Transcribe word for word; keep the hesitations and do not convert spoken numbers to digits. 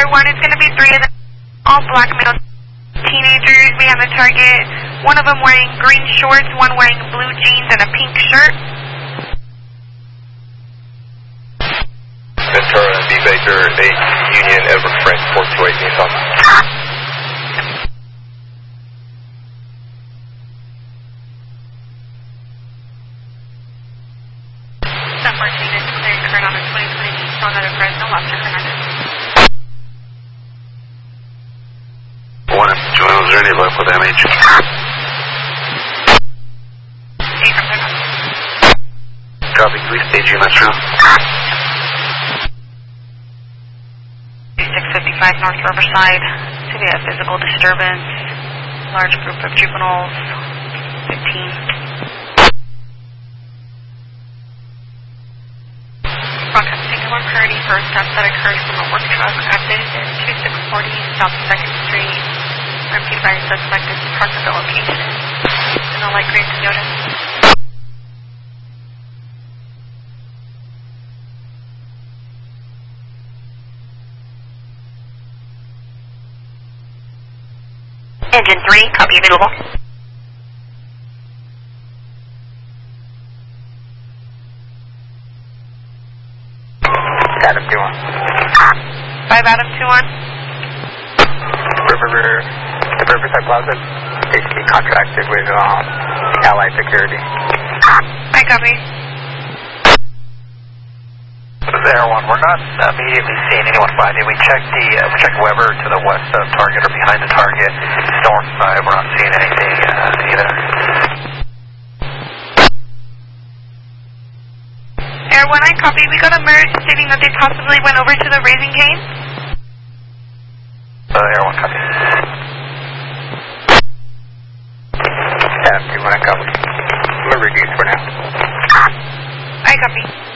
Air one, it's going to be three of them, all black male teenagers. We have a target, one of them wearing green shorts, one wearing blue jeans and a pink shirt. Ventura, B. Baker, eight Union, Edward Frank, four two eight, Nissan. San Martinez, clear current on a twenty twenty Nissan out of Fresno, Lobster Hernandez. One, Joanna, is there any local damage? Eight from Fresno. Copy, please stage you, Metro. six fifty-five North Riverside, to be a physical disturbance, large group of juveniles, fifteen. Broadcast singular clarity for a step that occurred from a work truck at Vision twenty-six forty South second Street. Repeated by a suspect is parked at the location in a light gray Toyota. Engine three, copy available. Adam two one. five Adam two one. River, Riverside Plaza, basically contracted with um, Allied Security. I copy. Air one, we're not immediately seeing anyone find it. We checked the, uh, we checked Weber to the west of target or behind the target. North side, we're not seeing anything uh, either. Air one, I copy. We got a merge stating that they possibly went over to the Raising Cane. Uh, Air one, copy. Adam two one, I copy. We're reduced for now. I copy.